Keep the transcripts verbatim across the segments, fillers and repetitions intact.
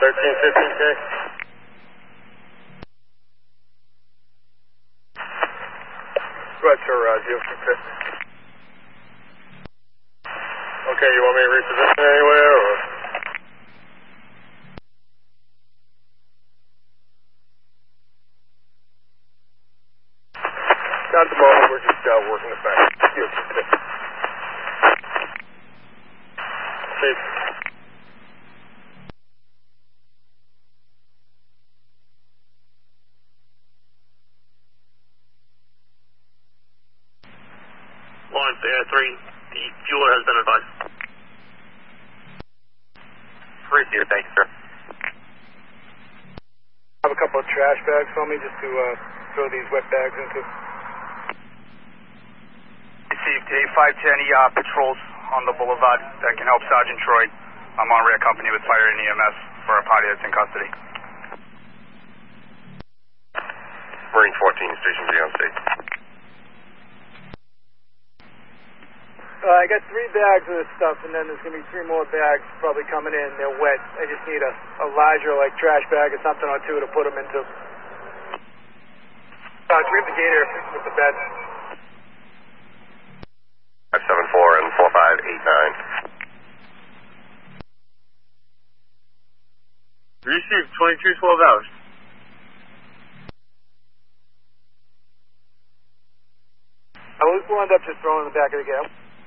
thirteen fifteen K. Go ahead, sir, uh, zero six six. Okay, you want me to reposition anywhere, or? Not at the moment, we're just uh, working the facts. zero six six. Safe. Lawrence, Air three, the fueler has been advised. Received, thank you, sir. Have a couple of trash bags for me just to uh, throw these wet bags into. Received A five ten E R patrols on the boulevard that can help Sergeant Troy. I'm on rear company with fire and E M S for a party that's in custody. Marine fourteen, Station B on state. Uh, I got three bags of this stuff, and then there's going to be three more bags probably coming in. They're wet. I just need a, a larger, like, trash bag or something or two to put them into. Uh, we have the gate here with the bed. five seven four and four five eight nine. Received twenty-two twelve hours. I will wind up just throwing in the back of the gate.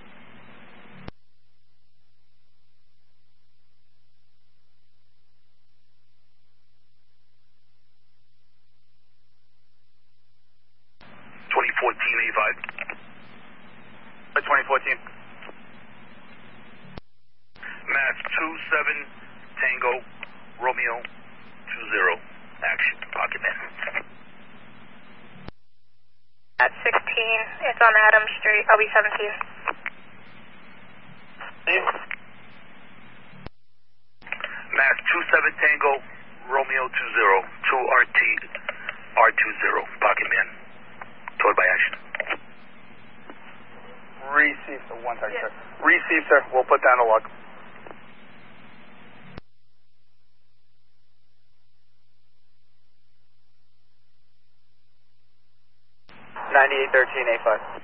twenty fourteen A five. twenty fourteen. Mass two seven Tango Romeo two zero. Action. Pocket man. At sixteen, it's on Adams Street, L B seventeen. Mass two seven Tango Romeo two zero. two R T R two zero. Pocket man. Towed by action. Receive, sir. One second, Yes. sir. Receive, sir. We'll put down a log. ninety-eight thirteen A five.